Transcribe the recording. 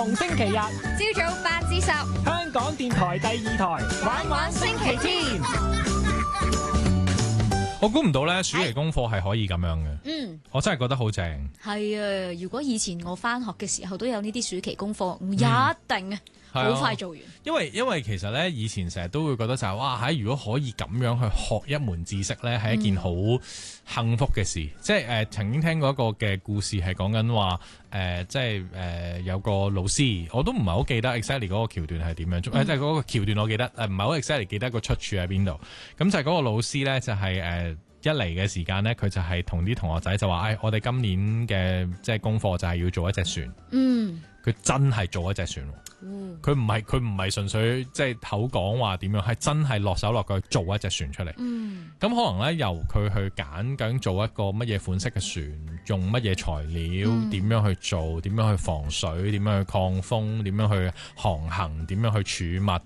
逢星期日朝早8至10， 香港電台第2台玩玩星期天。 我估唔到咧，暑期功課係可以咁樣嘅。我真係覺得好正。 係啊，如果以前我返學嘅時候都有呢啲暑期功課，一定啊，好快做完。 因為其實咧，以前成日都會覺得就係哇，如果可以咁樣去學一門知識咧，係一件好幸福嘅事。即係曾經聽過一個嘅故事係講緊話有個老師，我都唔係好記得 exactly 嗰個橋段係點樣，即係嗰個橋段我記得，唔係好 exactly 記得個出處喺邊度。咁就係嗰個老師咧，就係一嚟嘅時間咧，佢就係同啲同學仔就話，我哋今年嘅即係功課就係要做一隻船。佢真係做一隻船。佢唔係純粹即係口講話點樣，係真係落手落腳做一隻船出嚟。咁可能咧，由佢去揀究竟做一個乜嘢款式嘅船，用乜嘢材料，點樣去做，點樣去防水，點樣去抗風，點樣去航行，點樣去儲物，